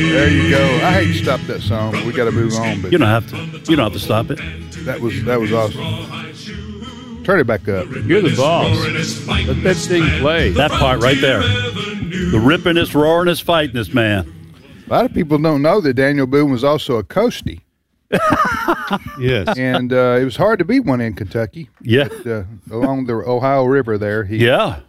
There you go. I hate to stop that song, but we got to move on. But You don't have to. You don't have to stop it. that was awesome. Turn it back up. You're the boss. Let that thing play. That part right there. The rippin'est, roaring'est, fighting'est man. A lot of people don't know that Daniel Boone was also a coastie. Yes. And it was hard to beat one in Kentucky. Yeah. But, along the Ohio River there. He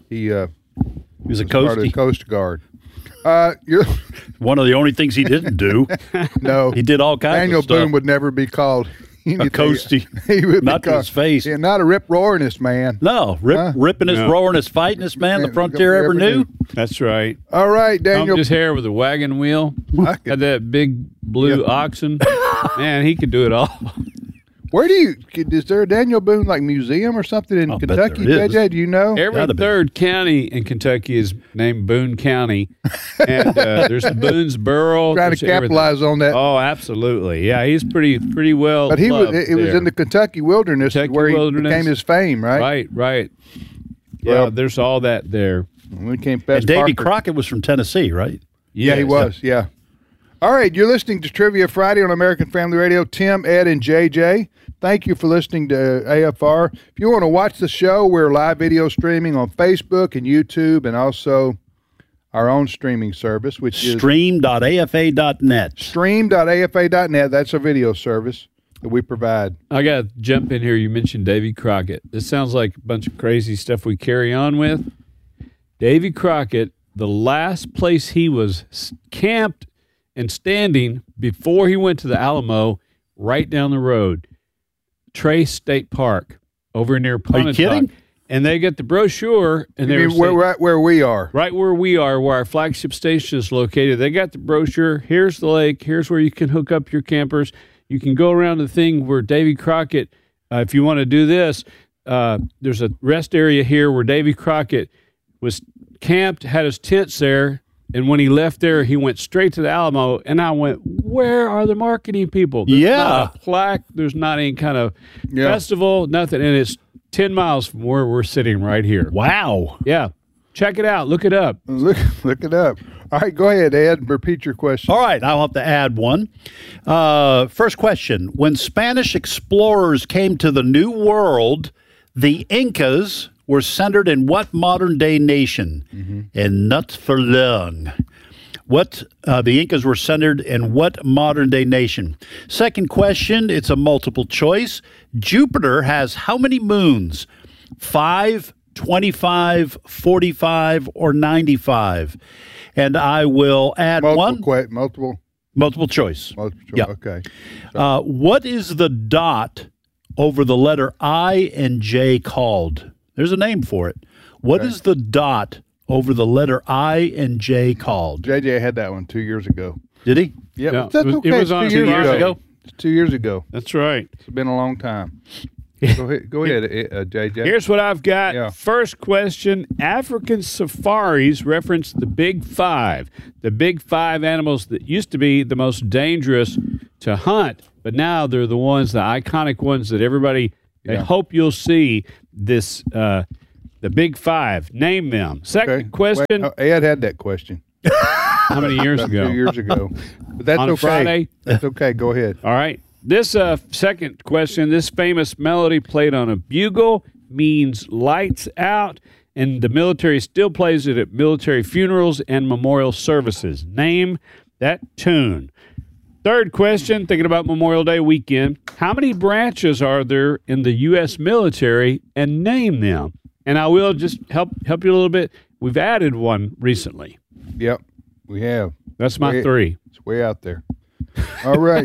was a part of the coastie. Coast Guard. You're One of the only things he didn't do. no. He did all kinds Daniel of stuff. Boone would never be called anything. A coastie. He would Not be to his face. Yeah, not a rip roaringest man. No, rippin'est, No. roaring'est, fighting'est man the Man, frontier ever knew. That's right. All right, Daniel. Combed his hair with a wagon wheel. I could- Had that big blue oxen. Man, he could do it all. Where is there a Daniel Boone like museum or something in I'll bet Kentucky? there is. JJ, do you know? Every Gotta be. third county in Kentucky is named Boone County. And there's Boonesboro. Trying to There's everything. capitalize on that. Oh, absolutely. Yeah, he's pretty well But it loved was there. in the Kentucky wilderness Kentucky where he wilderness. became his fame, right? Right. Yeah, Well- there's all that there. When he came past And Davy Parker. Crockett was from Tennessee, right? Yeah, he was. Yeah. All right, you're listening to Trivia Friday on American Family Radio. Tim, Ed, and JJ. Thank you for listening to AFR. If you want to watch the show, we're live video streaming on Facebook and YouTube, and also our own streaming service, which is Stream.afa.net. stream.afa.net. That's a video service that we provide. I got to jump in here. You mentioned Davy Crockett. This sounds like a bunch of crazy stuff we carry on with. Davy Crockett, the last place he was camped and standing before he went to the Alamo, right down the road, Trace State Park, over near Pontotoc. kidding? And they got the brochure, and You they mean were right where we are. right where we are, where our flagship station is located. They got the brochure. Here's the lake. Here's where you can hook up your campers. You can go around the thing where Davy Crockett, if you want to do this, there's a rest area here where Davy Crockett was camped, had his tents there, and when he left there, he went straight to the Alamo. And I went, where are the marketing people? There's not a plaque. There's not any kind of festival, nothing. And it's 10 miles from where we're sitting right here. Wow. Yeah. Check it out. Look it up. Look it up. All right, go ahead, Ed. Repeat your question. All right, I'll have to add one. First question. When Spanish explorers came to the New World, the Incas were centered in what modern-day nation? And not for long. The Incas were centered in what modern-day nation? Second question, it's a multiple choice. Jupiter has how many moons? 5, 25, 45, or 95? And I will add multiple choice. Yeah. Okay. What is the dot over the letter I and J called? There's a name for it. What is the dot over the letter I and J called? JJ had that one 2 years ago. Did he? Yeah, Yeah, that's it was- okay. it was on 2 years ago. It's 2 years ago. That's right. It's been a long time. Go ahead, JJ. Here's what I've got. Yeah. First question. African safaris reference the Big Five. The Big Five animals that used to be the most dangerous to hunt, but now they're the iconic ones that everybody, they hope you'll see this, the Big Five. Name them. Second question. Wait, Ed had that question How many years about ago? 2 years ago. But that's On okay. Friday? That's okay. Go ahead. All right. This second question, this famous melody played on a bugle means lights out, and the military still plays it at military funerals and memorial services. Name that tune. Third question, thinking about Memorial Day weekend, how many branches are there in the U.S. military, and name them? And I will just help you a little bit. We've added one recently. Yep, we have. That's my three. It's way out there. All right.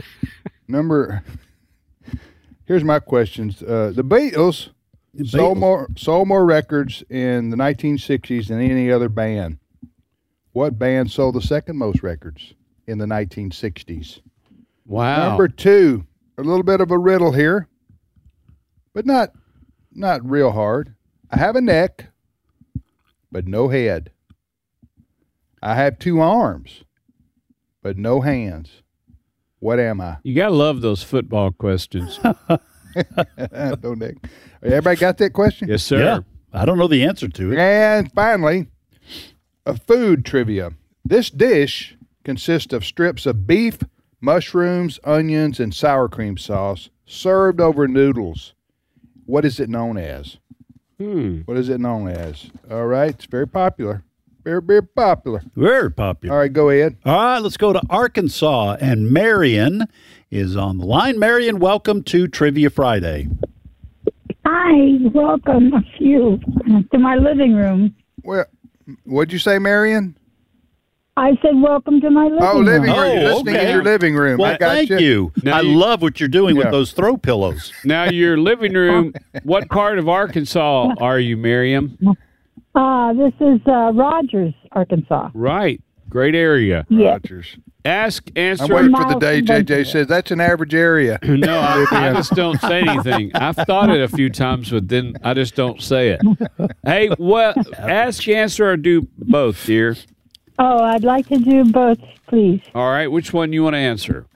Here's my questions. The Beatles sold more records in the 1960s than any other band. What band sold the second most records in the 1960s? Wow. Number two, a little bit of a riddle here, but not real hard. I have a neck, but no head. I have two arms, but no hands. What am I? You got to love those football questions. No neck. Everybody got that question? Yes, sir. Yeah. I don't know the answer to it. And finally, a food trivia. This dish consists of strips of beef, mushrooms, onions, and sour cream sauce served over noodles. What is it known as? What is it known as? All right, it's very popular. Very, very popular. Very popular. All right, go ahead. All right, let's go to Arkansas, and Marion is on the line. Marion, welcome to Trivia Friday. Hi, welcome you to my living room. Well, what'd you say, Marion? I said welcome to my living room. Living room. Oh, You're listening okay. in your living room. Well, I got thank you. Now I you- love what you're doing Yeah. with those throw pillows. Now, your living room, what part of Arkansas are you, Miriam? This is Rogers, Arkansas. Right. Great area. Yeah. Rogers. Ask, I'm answer. waiting for the Miles day from JJ Bentonville. says that's an average area. No, I just don't say anything. I've thought it a few times, but then I just don't say it. Hey, what? Ask, answer, or do both, dear. Oh, I'd like to do both, please. All right. Which one you want to answer?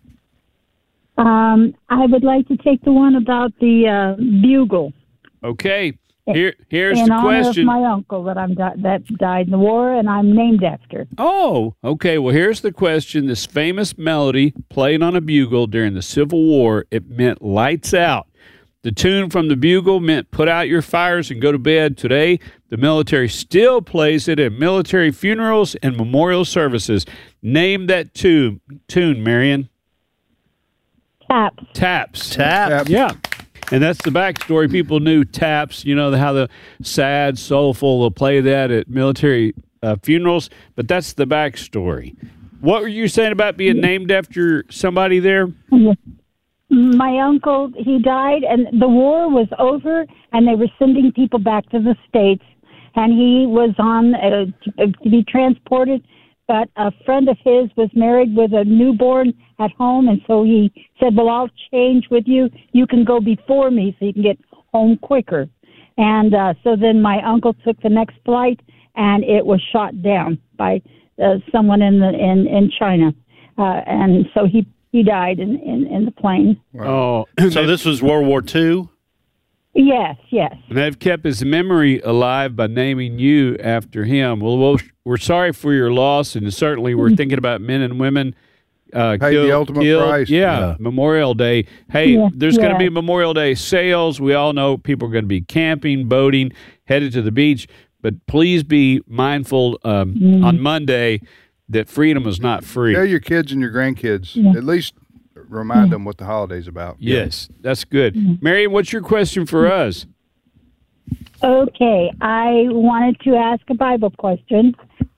I would like to take the one about the bugle. Okay. Here's in the honor question. of my uncle that died in the war, and I'm named after. Oh, okay. Well, here's the question. This famous melody played on a bugle during the Civil War, it meant lights out. The tune from the bugle meant put out your fires and go to bed. Today, the military still plays it at military funerals and memorial services. Name that tune, Marion. Taps. Taps. Tap. Yeah. And that's the backstory. People knew taps, you know, how the sad, soulful, they'll play that at military funerals. But that's the backstory. What were you saying about being named after somebody there? My uncle, he died, and the war was over, and they were sending people back to the States, and he was on to be transported, but a friend of his was married with a newborn at home, and so he said, well, I'll change with you. You can go before me so you can get home quicker. And so then my uncle took the next flight, and it was shot down by someone in China. And so he died in the plane. Oh, So this was World War II? Yes, yes. and they've kept his memory alive by naming you after him. Well, we're sorry for your loss, and certainly we're thinking about men and women the ultimate price. Yeah, Memorial Day. Hey, Yeah, there's going to yeah. be Memorial Day sales. We all know people are going to be camping, boating, headed to the beach. But please be mindful on Monday that freedom is not free. Tell your kids and your grandkids, at least remind them what the holiday's about. Yes, that's good. Marion, what's your question for us? Okay, I wanted to ask a Bible question.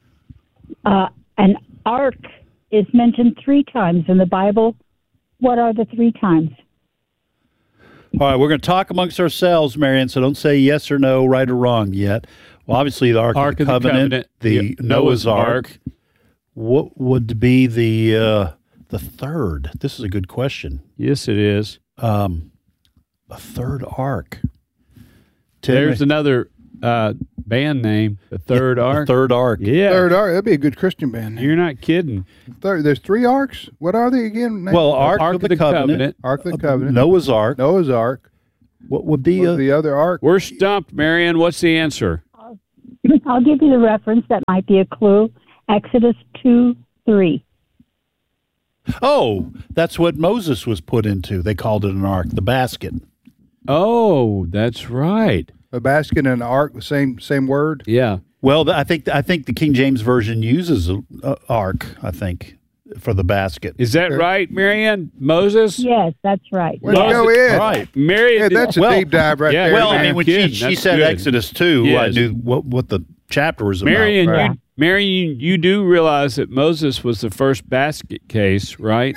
An ark is mentioned 3 times in the Bible. What are the 3 times? All right, we're going to talk amongst ourselves, Marion, so don't say yes or no, right or wrong yet. Well, obviously, the Ark of the Covenant, the Noah's Ark. What would be the third? This is a good question. Yes, it is. A third ark. There's another band name, the Third Ark. Third ark. Yeah, Third ark, that'd be a good Christian band name. you're not kidding. There's 3 arks. What are they again? Well, Ark of the Covenant, Ark of the Covenant, Noah's Ark. Noah's Ark. What would be What's the other ark? We're stumped, Marion. What's the answer? I'll give you the reference. That might be a clue. Exodus 2:3. Oh, that's what Moses was put into. They called it an ark, the basket. Oh, that's right. A basket and an ark, the same word. Yeah. Well, I think the King James version uses a ark. I think for the basket. Is that right, Marion? Moses? Yes, that's right. Let's Moses- go in. All right. Marion. Yeah, that's a Well, deep dive right yeah, there. Well, I man. mean, when kidding. she That's said good. Exodus 2, I Yes. knew what the chapter was about. Marion, Right. you do realize that Moses was the first basket case, right?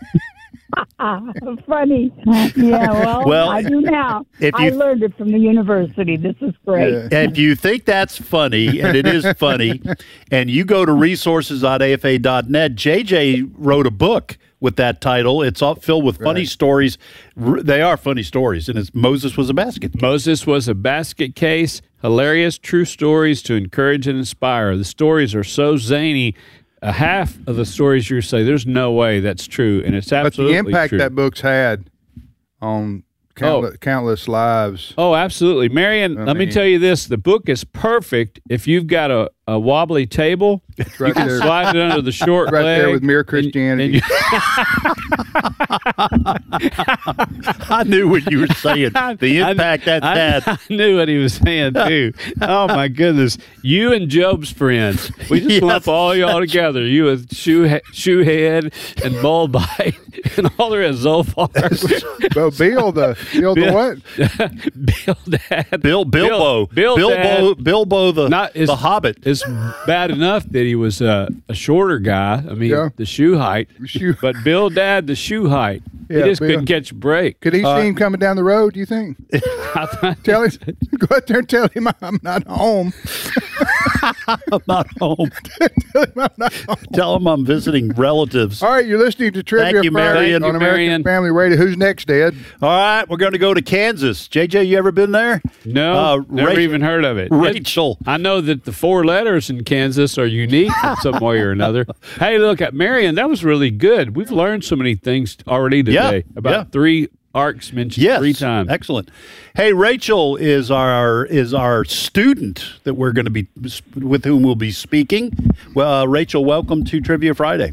Funny. Yeah, Well, I do now. if I you- learned it from the university. This is great. Yeah. If you think that's funny, and it is funny, and you go to resources.afa.net, JJ wrote a book with that title. It's all filled with funny Right. stories. They are funny stories, and it's Moses was a basket. Moses was a basket case. Hilarious true stories to encourage and inspire. The stories are so zany. Half of the stories you say, there's no way that's true, and it's But absolutely the impact true. that book's had on countless lives. Oh, absolutely. Marion, let me mean- tell you this. The book is perfect if you've got a wobbly table. right You can there. slide it under the short Right leg. there with Mere and Christianity. I knew what you were saying. The impact that's had. I knew what he was saying too. Oh my goodness! You and Job's friends. We just Yes. lump all y'all together. You with shoe head and bull bite and all the rest. Zophar. Well, Bill the what? Bill Dad. Bilbo. Dad. Bilbo Not- the Hobbit. It's bad enough that he was a shorter guy. I mean, Yeah. the shoe height. Shoe- But Bill Dad, the shoe height. Yeah, he just Bill. couldn't catch a break. Could he see him coming down the road? Do you think? Tell him. Go out there and tell him I'm not home. I'm not home. Tell him I'm not home. Tell him I'm visiting relatives. All right, you're listening to Trivia Thank you, Friday Marion. on Thank you, American Marion. Family Radio. Who's next, Ed? All right, we're going to go to Kansas. JJ, you ever been there? No, never Rachel- even heard of it. Rachel. I know that the 4 letters in Kansas are unique in some way or another. Hey, look at Marion. That was really good. We've learned so many things already today. Yeah, About yeah. 3 arcs mentioned Yes, 3 times. Excellent. Hey, Rachel is our student that we're going to be with whom we'll be speaking. Well, Rachel, welcome to Trivia Friday.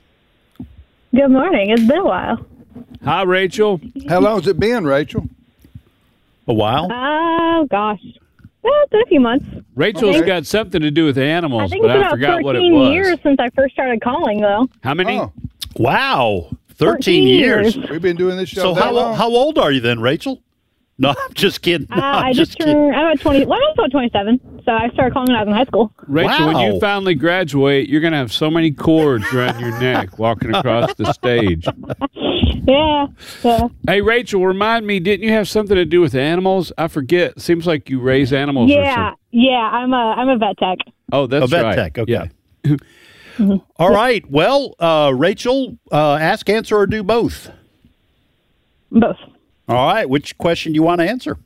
Good morning. It's been a while. Hi, Rachel. How long's it been, Rachel? A while. Oh, gosh. Well, it's been a few months. Rachel's Okay. got something to do with I animals, think but it's I about forgot what it 13 was. years since I first started calling, though. How many? Oh, Wow, 13 13 years. years. we've been doing this show So that long. how old are you then, Rachel? No, I'm just kidding. No, I I'm just kidding. turned, I'm at 20, well, I'm about 27, so I started calling when I was in high school. Rachel, when Wow. you finally graduate, you're going to have so many cords around your neck walking across the stage. Yeah. Hey, Rachel, remind me, didn't you have something to do with animals? I forget. Seems like you raise animals or Yeah. something. Yeah. I'm a vet tech. Oh, that's A vet right. tech, okay. Yeah. All right. Well, Rachel, ask, answer, or do both. Both. All right. Which question do you want to answer?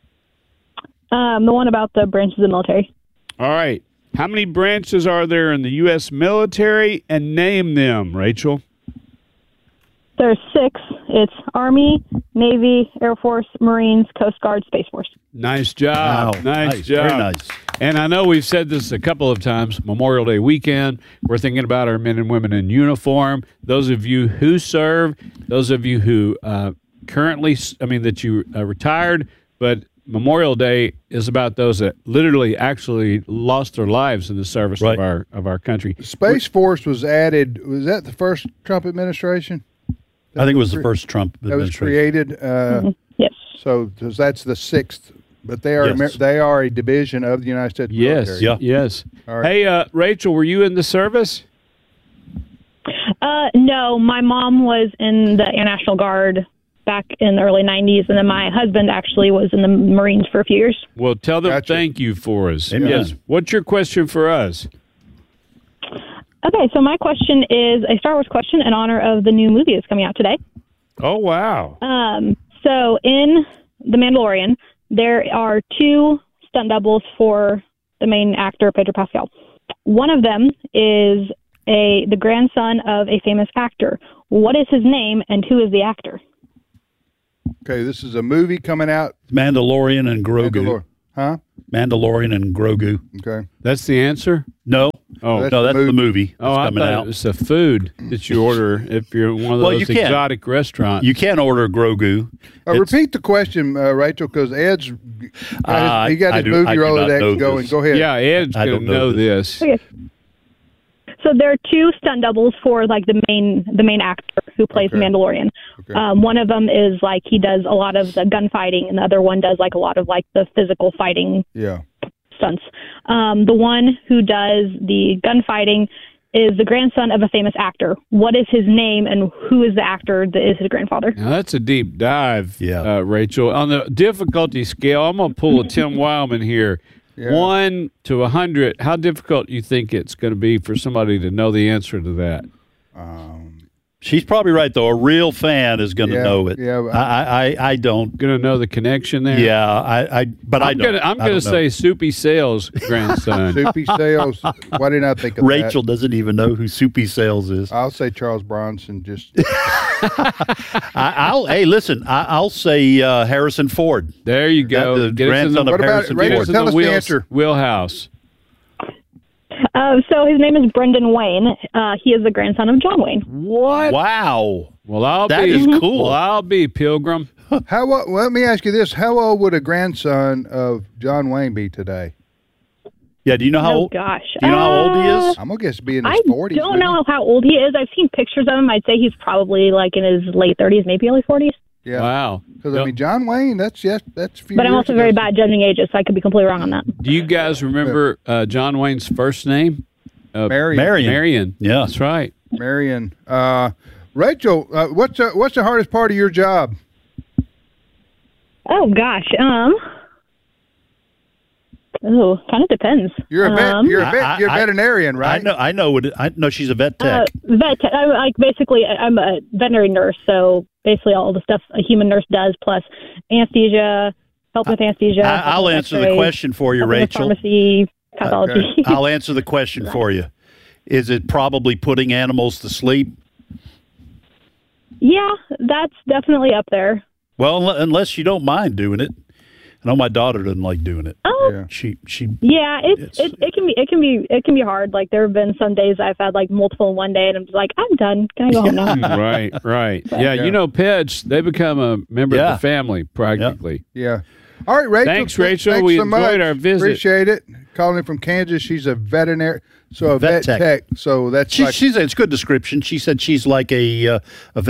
The one about the branches of the military. All right. How many branches are there in the U.S. military? And name them, Rachel. There's 6. It's Army, Navy, Air Force, Marines, Coast Guard, Space Force. Nice job. Wow. Nice job. Very nice. And I know we've said this a couple of times. Memorial Day weekend, we're thinking about our men and women in uniform. Those of you who serve, those of you who currently, that you retired, but Memorial Day is about those that literally actually lost their lives in the service Right. of our country. Space Force was added. Was that the first Trump administration? I think it was the first Trump That was administration. created. Yes. So that's the 6th. But they are Yes. they are a division of the United States Yes. military. Yeah. Yes. All right. Hey, Rachel, were you in the service? No, my mom was in the Air National Guard back in the early 90s, and then my husband actually was in the Marines for a few years. Well, tell them Gotcha. thank you for us. Amen. Yes. What's your question for us? Okay, so my question is a Star Wars question in honor of the new movie that's coming out today. Oh, wow. So in The Mandalorian, there are 2 stunt doubles for the main actor, Pedro Pascal. One of them is the grandson of a famous actor. What is his name, and who is the actor? Okay, this is a movie coming out. Mandalorian and Grogu. Mandalore. Huh? Mandalorian and Grogu. Okay. That's the answer? No. Oh, That's No, that's the the movie that's oh, I coming thought out. it was a food that you order if you're in one of Well, those you can. exotic restaurants. You can't order Grogu. It's- Repeat the question, Rachel, because Ed's he got his I do movie not know Rolodex going. this. Go ahead. yeah, Ed's I going to don't know know this. Okay. So there are 2 stunt doubles for like the main actor who plays Okay. the Mandalorian. Okay. One of them is like he does a lot of the gunfighting, and the other one does like a lot of like the physical fighting Yeah. stunts. The one who does the gunfighting is the grandson of a famous actor. What is his name, and who is the actor that is his grandfather? Now, that's a deep dive, Yeah. Rachel. On the difficulty scale, I'm going to pull a Tim Wildman here. Yeah. 1 to 100. How difficult do you think it's going to be for somebody to know the answer to that? She's probably right, though. A real fan is going to Yeah, know it. yeah, but- I don't. Going to know the connection there? Yeah, but I I'm don't. gonna, I'm I going don't to know. say Soupy Sales grandson. Soupy Sales. Why didn't I think of Rachel that? doesn't even know who Soupy Sales is. I'll say Charles Bronson. Just Hey, listen. I'll say Harrison Ford. There you go. The Get us in grandson the, of What about Harrison Rachel? Ford. get us in Tell the us the answer. wheelhouse. So his name is Brendan Wayne. He is the grandson of John Wayne. What? Wow. Well, That is cool. Well, I'll be Pilgrim. Let me ask you this: how old would a grandson of John Wayne be today? Yeah, do you know how Oh old? gosh. Do you know how old he is? I'm gonna guess be in I his 40s. don't know how old he is. I've seen pictures of him. I'd say he's probably like in his late 30s, maybe early 40s. Yeah. Wow. Because I mean, John Wayne. That's a few. But I'm years also ago. very bad judging ages, so I could be completely wrong on that. Do you guys remember John Wayne's first name? Marion. Marion. Yeah. That's right. Marion. Rachel, what's the hardest part of your job? Oh gosh. Kind of depends. You're a vet. You're a veterinarian, right? I know she's a vet tech. Vet tech. I'm a veterinary nurse, so basically all the stuff a human nurse does, plus anesthesia, help with anesthesia. I'll answer the question for you, Rachel. Pharmacy, pathology. Okay. I'll answer the question for you. Is it probably putting animals to sleep? Yeah, that's definitely up there. Well, unless you don't mind doing it. I know my daughter doesn't like doing it. Oh, Yeah. She yeah, it can be hard. Like there have been some days I've had like multiple in one day, and I'm just like, I'm done. Can I go home now? Right. Yeah, you know, pets, they become a member of Yeah. the family practically. Yeah. All right, Rachel. Thanks, Rachel. Thanks We so enjoyed much. our visit. Appreciate it. Calling in from Kansas. She's a veterinary, so a Vet vet tech. tech. So that's like, it's a good description. She said she's like a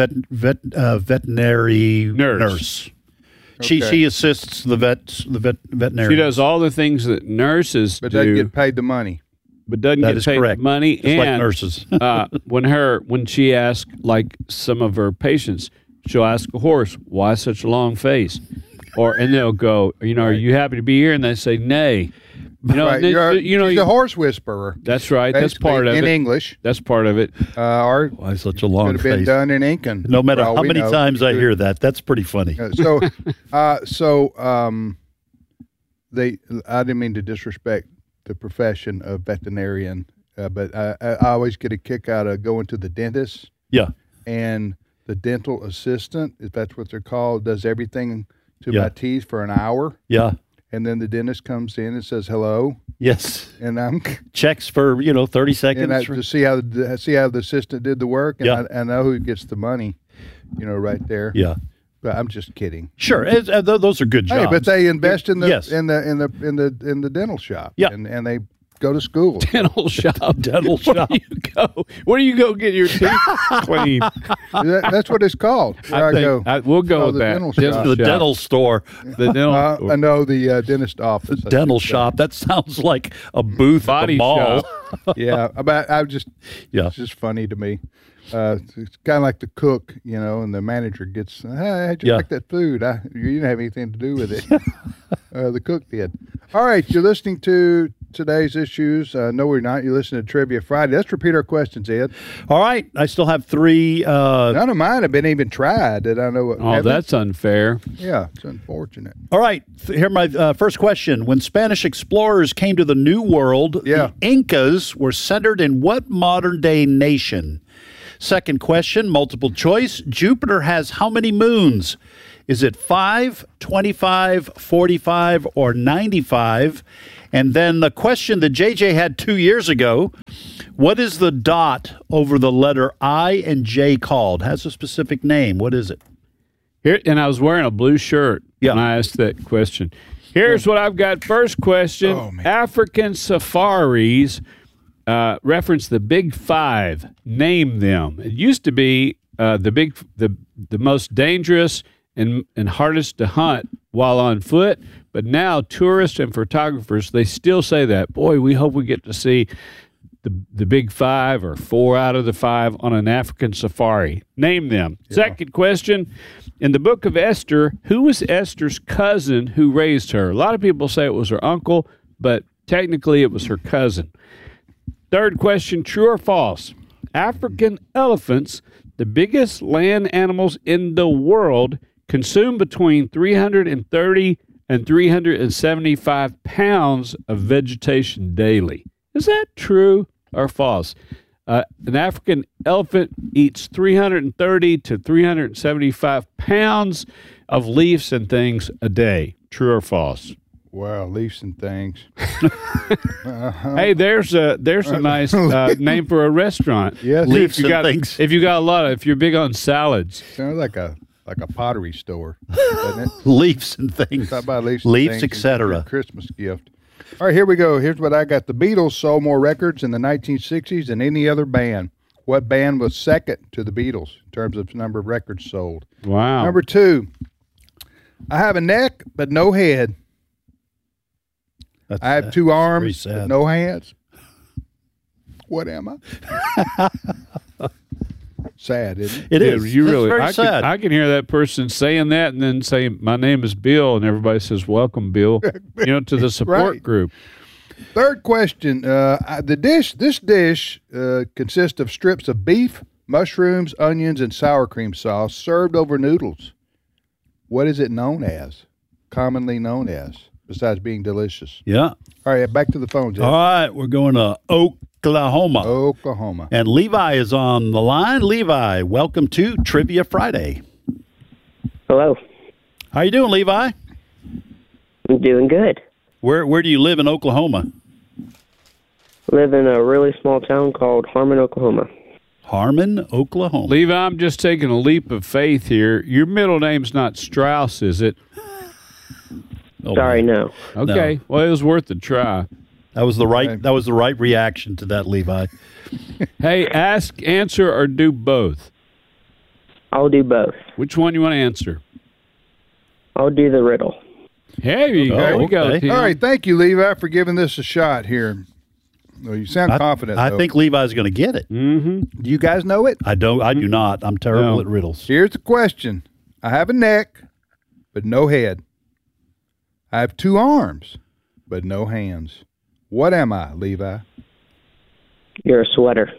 veterinary nurse. Okay. She assists the veterinarian. She does all the things that nurses but do, doesn't get paid the money. but doesn't That get is paid correct. money. Just like And nurses. when she asks, like some of her patients, she'll ask a horse, "Why such a long face?" And they'll go, "Are you happy to be here?" And they say, "Nay." Right. She's a horse whisperer. That's right. That's basically, part of in it. English. That's part of it. Or Why such a could long have been face? done in Incan. No matter for all how we many know. times I hear that, that's pretty funny. I didn't mean to disrespect the profession of veterinarian, but I always get a kick out of going to the dentist, Yeah. and the dental assistant, if that's what they're called, does everything to Yeah. my teeth for an hour, Yeah. and then the dentist comes in and says hello, Yes. and I'm Checks for 30 seconds. to see how the assistant did the work, and Yeah. I know who gets the money, right there. Yeah. But I'm just kidding. Sure. Those are good jobs. Hey, but they invest in the Yes. in the dental shop. Yeah. and they go to school. Dental shop. Dental shop. Where do you go get your teeth cleaned? That's what it's called. Where I go. We'll go Oh, with the that. dental shop. The dental store. The dental I know the dentist office. I Dental should say. shop. That sounds like a booth at Body the mall. shop. Yeah, but I just Yeah. it's just funny to me. It's kind of like the cook, and the manager gets, "Hey, how'd you Yeah. like that food? You didn't have anything to do with it. The cook did." All right, you're listening to today's issues. No, we're not. You're listening to Trivia Friday. Let's repeat our questions, Ed. All right. I still have three. None of mine have been even tried. That I know. What, Oh, have they? that's unfair. Yeah, it's unfortunate. All right. Here, my first question. When Spanish explorers came to the New World, Yeah. the Incas were centered in what modern-day nation? Second question, multiple choice. Jupiter has how many moons? Is it 5, 25, 45, or 95? And then the question that JJ had 2 years ago, what is the dot over the letter I and J called? Has a specific name. What is it? Here, and I was wearing a blue shirt Yeah. when I asked that question. Here's what I've got. First question: Oh, man. African safaris reference the Big Five. Name them. It used to be the most dangerous and hardest to hunt while on foot, but now tourists and photographers, they still say that. Boy, we hope we get to see the Big Five or 4 out of the 5 on an African safari. Name them. Yeah. Second question. In the book of Esther, who was Esther's cousin who raised her? A lot of people say it was her uncle, but technically it was her cousin. Third question, true or false? African elephants, the biggest land animals in the world, consume between 330 and 375 pounds of vegetation daily. Is that true or false? An African elephant eats 330 to 375 pounds of leaves and things a day. True or false? Wow, Leafs and things. Hey, there's a nice name for a restaurant. Yes. Leafs If you and got, things. if you got a lot of, if you're big on salads. Sounds like a pottery store, doesn't it? Leafs and things. Stop by Leafs and Leafs, things and etc. get your Christmas gift. All right, here we go. Here's what I got. The Beatles sold more records in the 1960s than any other band. What band was second to the Beatles in terms of number of records sold? Wow. Number 2, I have a neck but no head. I have 2 arms very sad. but no hands. What am I? Sad, isn't it? It Yeah, is. you It's really. very I sad. can hear that person saying that, and then saying, "My name is Bill," and everybody says, "Welcome, Bill." To the support Right. group. Third question. This dish consists of strips of beef, mushrooms, onions, and sour cream sauce served over noodles. What is it known as? Commonly known as, besides being delicious. Yeah. All right, back to the phone, Jeff. All right, we're going to Oklahoma. Oklahoma. And Levi is on the line. Levi, welcome to Trivia Friday. Hello. How you doing, Levi? I'm doing good. Where do you live in Oklahoma? Live in a really small town called Harmon, Oklahoma. Harmon, Oklahoma. Levi, I'm just taking a leap of faith here. Your middle name's not Strauss, is it? Oh, Sorry, man. no. Okay. Well, it was worth a try. That was the right reaction to that, Levi. Hey, ask, answer, or do both. I'll do both. Which one you want to answer? I'll do the riddle. Here you go. Oh, We go, okay. Tim. All right, thank you, Levi, for giving this a shot here. Well, you sound confident, I though. think Levi's going to get it. Mm-hmm. Do you guys know it? I do not. I'm terrible No. at riddles. Here's the question. I have a neck, but no head. I have 2 arms, but no hands. What am I, Levi? You're a sweater.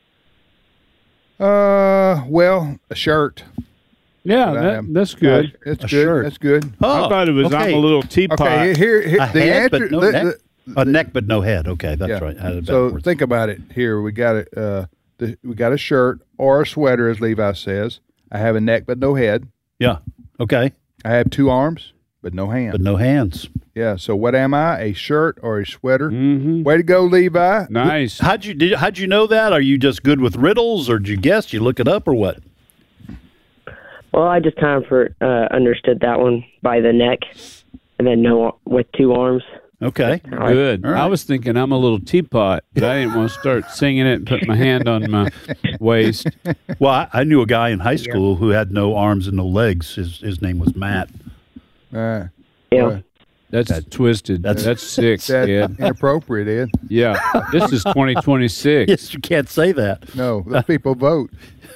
Well, a shirt. Yeah, But I am- that's good. It's A good. shirt. That's good. I thought it was I'm a little teapot. Okay, here A the head, answer. but no neck. A neck, but no head. Okay, that's yeah. right. I had it So backwards. think about it. Here we got it. We got a shirt or a sweater, as Levi says. I have a neck, but no head. Yeah. Okay. I have 2 arms, but no hands. But no hands. Yeah. So what am I? A shirt or a sweater? Mm-hmm. Way to go, Levi. Nice. How'd you know that? Are you just good with riddles, or did you guess? You look it up, or what? Well, I just kind of understood that one by the neck, and then no with 2 arms. Okay. Good. All right. I was thinking I'm a little teapot, but I didn't want to start singing it and put my hand on my waist. Well, I knew a guy in high school who had no arms and no legs. His name was Matt. Yeah. That's twisted. That's sick, That's Ed. inappropriate, Ed. Yeah. This is 2026. Yes, you can't say that. No, those people vote.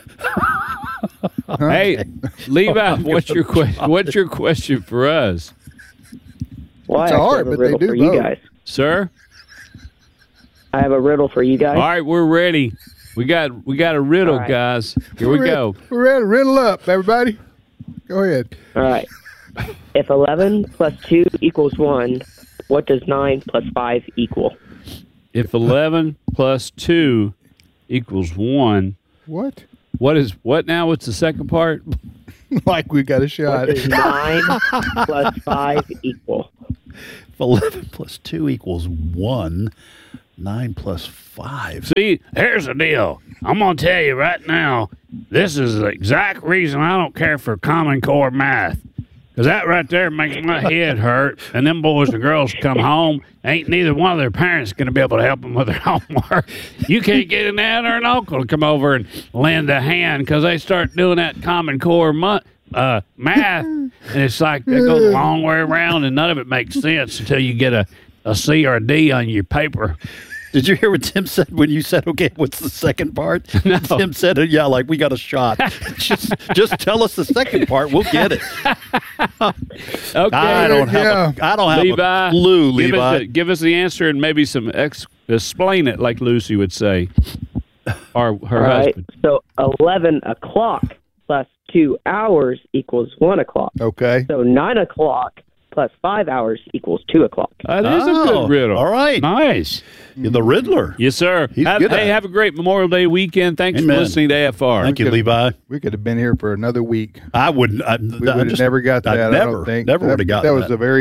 Hey, Levi, what's your question for us, Well, It's I actually hard, have a but they riddle do for you vote. guys. sir? I have a riddle for you guys. All right, we're ready. We got a riddle, All right. guys. Here we go. We're ready to riddle up, everybody. Go ahead. All right. If 11 plus 2 equals 1, what does 9 plus 5 equal? If 11 plus 2 equals 1, What? what now? What's the second part? Like we got a What shot. does 9 plus 5 equal? If 11 plus 2 equals 1, 9 plus 5. See, here's the deal. I'm going to tell you right now, this is the exact reason I don't care for Common Core math. Because that right there makes my head hurt. And them boys and girls come home, ain't neither one of their parents going to be able to help them with their homework. You can't get an aunt or an uncle to come over and lend a hand because they start doing that Common Core math. And it's like it goes a long way around, and none of it makes sense until you get a C or a D on your paper. Did you hear what Tim said when you said, okay, what's the second part? No. Tim said, yeah, like we got a shot. just tell us the second part. We'll get it. Okay. I don't have Levi, a clue, Levi. Give us the answer and maybe some explain it, like Lucy would say, or her All right. husband. So 11 o'clock plus 2 hours equals 1 o'clock. Okay. So 9 o'clock plus 5 hours equals 2 o'clock. That is a Oh, good riddle. all right. Nice. You're the Riddler. Yes, sir. He's good at it. Have a great Memorial Day weekend. Thanks Amen. for listening to AFR. Thank you, Levi. We could have been here for another week. I wouldn't. We would have never got that. I never, don't think. never would have got that. that. Was a very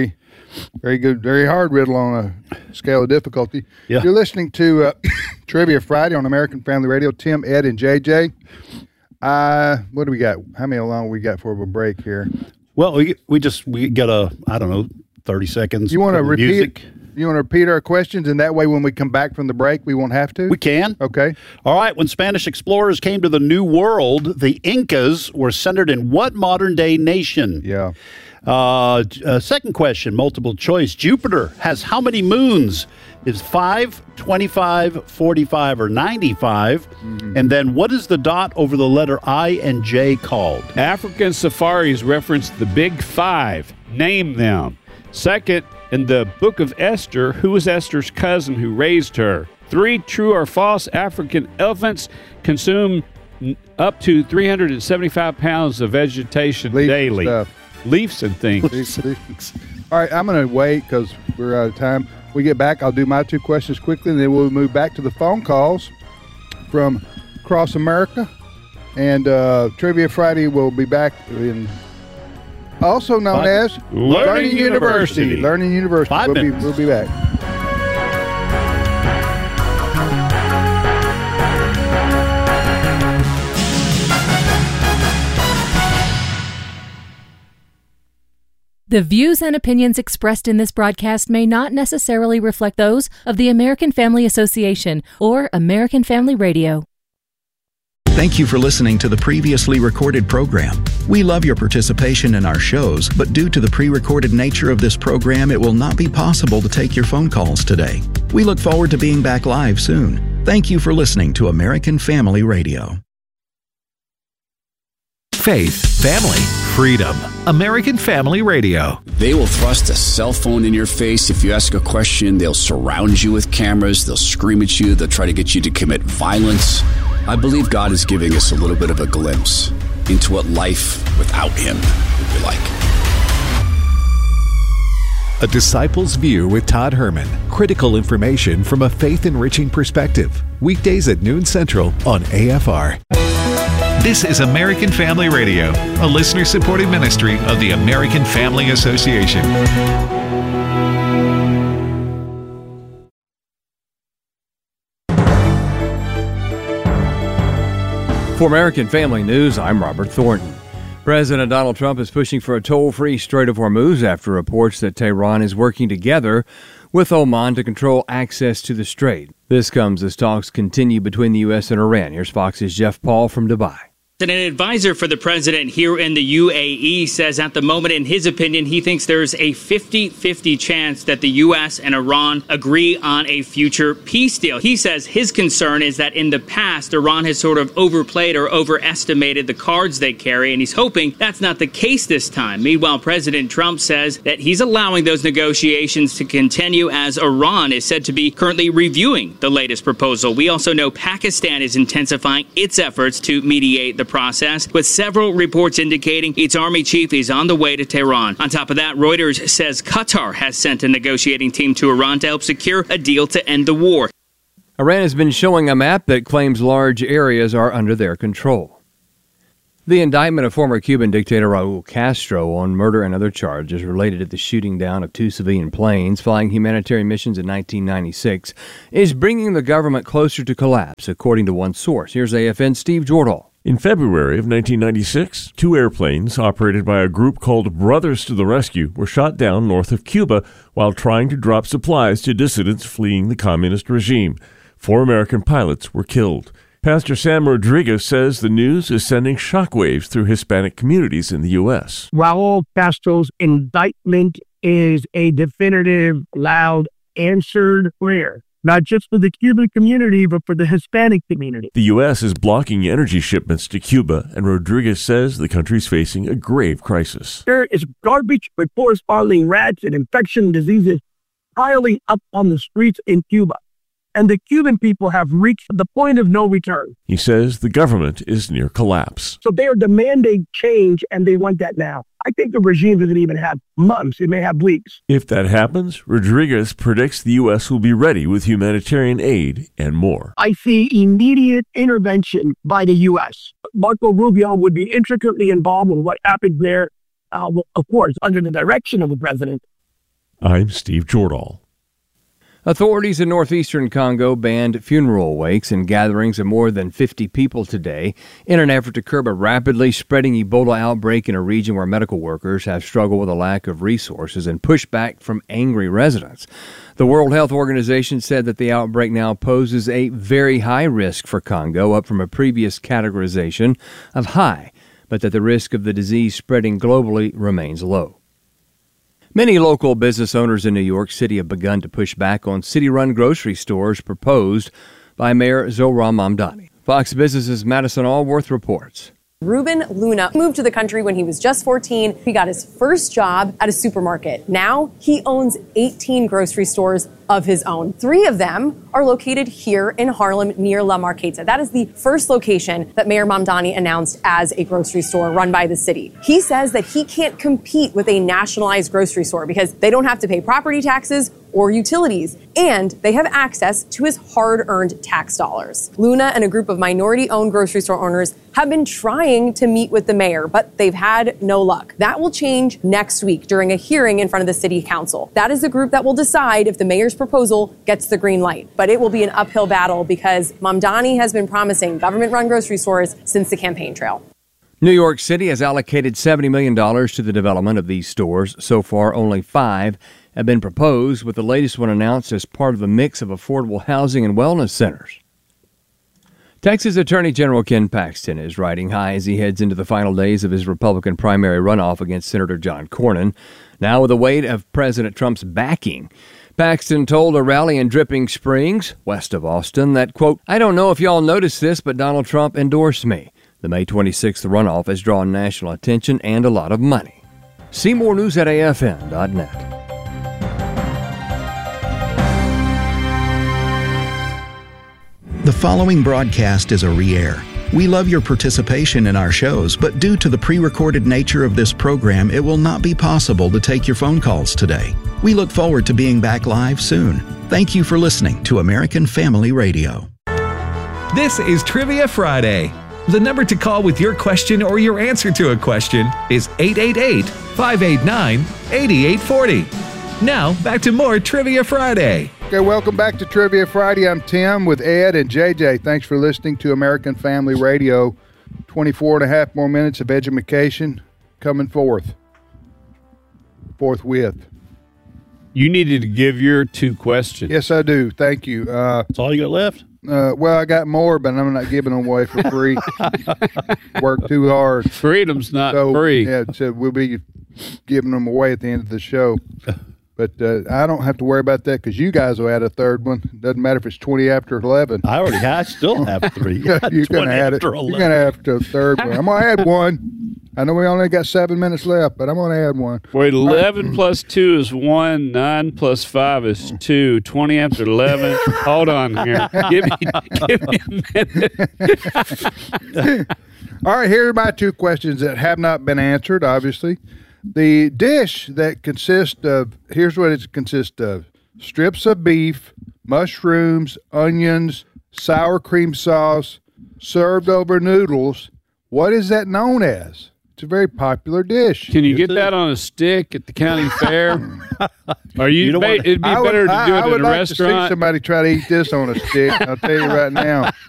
Very good, very hard riddle on a scale of difficulty. Yeah. You're listening to Trivia Friday on American Family Radio. Tim, Ed, and JJ. What do we got? How many long we got for a break here? Well, we got a, I don't know, 30 seconds. You want to repeat? Music. You want to repeat our questions, and that way when we come back from the break, we won't have to? We can. Okay. All right. When Spanish explorers came to the New World, the Incas were centered in what modern-day nation? Yeah. Second question, multiple choice. Jupiter has how many moons? Is 5, 25, 45, or 95? And then what is the dot over the letter I and J called? African safaris reference the Big Five. Name them. Second, in the Book of Esther, who was Esther's cousin who raised her? 3, true or false, African elephants consume up to 375 pounds of vegetation daily. Leaves and things. All right, I'm going to wait because we're out of time. We get back, I'll do my 2 questions quickly, and then we'll move back to the phone calls from across America. And Trivia Friday will be back in, also known as Learning University. Learning University. 5 minutes. We'll be back. The views and opinions expressed in this broadcast may not necessarily reflect those of the American Family Association or American Family Radio. Thank you for listening to the previously recorded program. We love your participation in our shows, but due to the pre-recorded nature of this program, it will not be possible to take your phone calls today. We look forward to being back live soon. Thank you for listening to American Family Radio. Faith, family, freedom. American Family Radio. They will thrust a cell phone in your face. If you ask a question, they'll surround you with cameras. They'll scream at you. They'll try to get you to commit violence. I believe God is giving us a little bit of a glimpse into what life without Him would be like. A Disciple's View with Todd Herman. Critical information from a faith-enriching perspective. Weekdays at noon Central on AFR. This is American Family Radio, a listener-supported ministry of the American Family Association. For American Family News, I'm Robert Thornton. President Donald Trump is pushing for a toll-free Strait of Hormuz after reports that Tehran is working together with Oman to control access to the strait. This comes as talks continue between the U.S. and Iran. Here's Fox's Jeff Paul from Dubai. An advisor for the president here in the UAE says at the moment, in his opinion, he thinks there's a 50-50 chance that the U.S. and Iran agree on a future peace deal. He says his concern is that in the past, Iran has sort of overplayed or overestimated the cards they carry, and he's hoping that's not the case this time. Meanwhile, President Trump says that he's allowing those negotiations to continue as Iran is said to be currently reviewing the latest proposal. We also know Pakistan is intensifying its efforts to mediate the process, with several reports indicating its army chief is on the way to Tehran. On top of that, Reuters says Qatar has sent a negotiating team to Iran to help secure a deal to end the war. Iran has been showing a map that claims large areas are under their control. The indictment of former Cuban dictator Raul Castro on murder and other charges related to the shooting down of 2 civilian planes flying humanitarian missions in 1996 is bringing the government closer to collapse, according to one source. Here's AFN's Steve Jordal. In February of 1996, 2 airplanes operated by a group called Brothers to the Rescue were shot down north of Cuba while trying to drop supplies to dissidents fleeing the communist regime. 4 American pilots were killed. Pastor Sam Rodriguez says the news is sending shockwaves through Hispanic communities in the U.S. Raul Castro's indictment is a definitive, loud, answered prayer, not just for the Cuban community, but for the Hispanic community. The U.S. is blocking energy shipments to Cuba, and Rodriguez says the country's facing a grave crisis. There is garbage with corresponding rats and infection diseases piling up on the streets in Cuba. And the Cuban people have reached the point of no return. He says the government is near collapse. So they are demanding change, and they want that now. I think the regime doesn't even have months. It may have weeks. If that happens, Rodriguez predicts the U.S. will be ready with humanitarian aid and more. I see immediate intervention by the U.S. Marco Rubio would be intricately involved in what happened there, of course, under the direction of the president. I'm Steve Jordahl. Authorities in northeastern Congo banned funeral wakes and gatherings of more than 50 people today in an effort to curb a rapidly spreading Ebola outbreak in a region where medical workers have struggled with a lack of resources and pushback from angry residents. The World Health Organization said that the outbreak now poses a very high risk for Congo, up from a previous categorization of high, but that the risk of the disease spreading globally remains low. Many local business owners in New York City have begun to push back on city-run grocery stores proposed by Mayor Zohran Mamdani. Fox Business's Madison Allworth reports. Ruben Luna moved to the country when he was just 14. He got his first job at a supermarket. Now he owns 18 grocery stores of his own. 3 of them are located here in Harlem near La Marqueta. That is the first location that Mayor Mamdani announced as a grocery store run by the city. He says that he can't compete with a nationalized grocery store because they don't have to pay property taxes or utilities, and they have access to his hard-earned tax dollars. Luna and a group of minority-owned grocery store owners have been trying to meet with the mayor, but they've had no luck. That will change next week during a hearing in front of the city council. That is the group that will decide if the mayor's proposal gets the green light. But it will be an uphill battle because Mamdani has been promising government-run grocery stores since the campaign trail. New York City has allocated $70 million to the development of these stores. So far, only 5 have been proposed, with the latest one announced as part of a mix of affordable housing and wellness centers. Texas Attorney General Ken Paxton is riding high as he heads into the final days of his Republican primary runoff against Senator John Cornyn. Now with the weight of President Trump's backing, Paxton told a rally in Dripping Springs, west of Austin, that, quote, "I don't know if y'all noticed this, but Donald Trump endorsed me. The May 26th runoff has drawn national attention and a lot of money." See more news at afn.net. The following broadcast is a re-air. We love your participation in our shows, but due to the pre-recorded nature of this program, it will not be possible to take your phone calls today. We look forward to being back live soon. Thank you for listening to American Family Radio. This is Trivia Friday. The number to call with your question or your answer to a question is 888-589-8840. Now, back to more Trivia Friday. Okay, welcome back to Trivia Friday. I'm Tim with Ed and JJ. Thanks for listening to American Family Radio. 24 and a half more minutes of education coming forthwith. You needed to give your 2 questions. Yes, I do. Thank you. That's all you got left? Well, I got more, but I'm not giving them away for free. Work too hard. Freedom's not free. Yeah, so we'll be giving them away at the end of the show. But I don't have to worry about that because you guys will add a third one. Doesn't matter if it's 20 after 11. I still have 3. You're going to add it. You're going to have a third one. I'm going to add one. I know we only got 7 minutes left, but I'm going to add one. Wait, 11 plus 2 is 1. 9 plus 5 is 2. 20 after 11. Hold on here. Give me a minute. All right, here are my 2 questions that have not been answered, obviously. The dish that consists of, here's what it consists of: strips of beef, mushrooms, onions, sour cream sauce, served over noodles. What is that known as? It's a very popular dish. Can you get that on a stick at the county fair? It'd be better to do it in a restaurant. To see somebody try to eat this on a stick. I'll tell you right now.